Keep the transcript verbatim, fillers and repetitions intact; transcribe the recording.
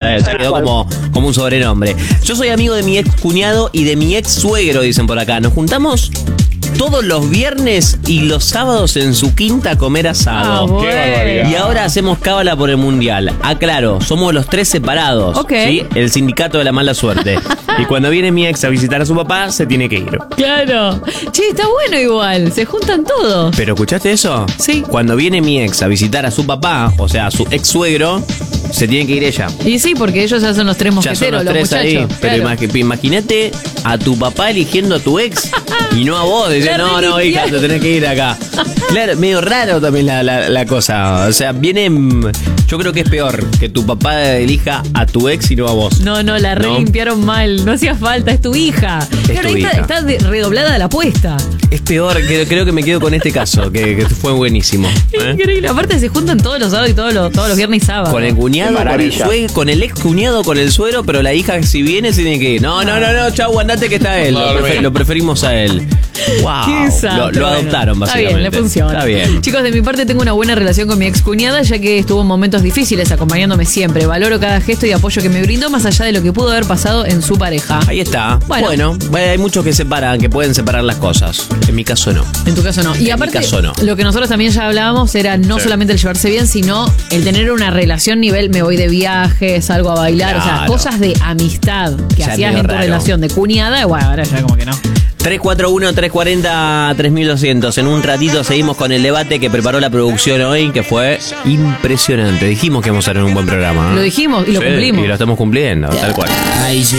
Eh, se quedó como, como un sobrenombre. Yo soy amigo de mi ex cuñado y de mi ex suegro, dicen por acá. Nos juntamos todos los viernes y los sábados en su quinta a comer asado. Ah, bueno. Qué barbaridad. Y ahora hacemos cábala por el mundial. Aclaro, somos los tres separados. Ok. ¿Sí? El sindicato de la mala suerte. Y cuando viene mi ex a visitar a su papá, se tiene que ir. Claro. Che, está bueno igual. Se juntan todos. ¿Pero escuchaste eso? Sí. Cuando viene mi ex a visitar a su papá, o sea, a su ex suegro, se tiene que ir ella. Y sí, porque ellos ya son los tres Ya mosqueteros, son los los tres ahí. muchachos. Pero Claro. imag- imagínate a tu papá eligiendo a tu ex y no a vos. Dice, La no, no, hija, relimpiaron. te tenés que ir acá. Claro, medio raro también la, la, la cosa. O sea, viene... mm, Yo creo que es peor que tu papá elija a tu ex y no a vos. No, no, la ¿No? relimpiaron mal. No hacía falta, es tu hija. Claro, tu ahí está, hija. está de- redoblada la apuesta. Es peor, que, creo que me quedo con este caso, que, que fue buenísimo. ¿eh? Increíble. Aparte se juntan todos los sábados y todos los, todos los viernes y sábados. Con el cuñado, Qué con el, maravilla. sue- con el ex cuñado, con el suegro, pero la hija si viene se tiene que ir. No, no, no, no, chau, andate que está él. Lo, prefer- lo preferimos a él. Wow. Qué desastre. Lo, lo adoptaron, Bueno, básicamente. Está bien, le funciona. Está bien. Chicos, de mi parte tengo una buena relación con mi excuñada, ya que estuvo en momentos difíciles acompañándome siempre. Valoro cada gesto y apoyo que me brindó, más allá de lo que pudo haber pasado en su pareja. Ahí está. Bueno. Bueno, bueno, hay muchos que separan, que pueden separar las cosas. En mi caso no. En tu caso no. Y En aparte, mi caso no. lo que nosotros también ya hablábamos era no Sí. solamente el llevarse bien, sino el tener una relación nivel me voy de viaje, salgo a bailar, o sea, Claro. cosas de amistad que Ya es hacías medio en tu raro. relación de cuñada, bueno, ahora ya como que no. tres cuatro uno, tres cuatro cero, tres mil doscientos. En un ratito seguimos con el debate que preparó la producción hoy, que fue impresionante. Dijimos que íbamos a tener un buen programa. ¿eh? Lo dijimos y lo Sí, cumplimos. Y lo estamos cumpliendo, tal cual. Ahí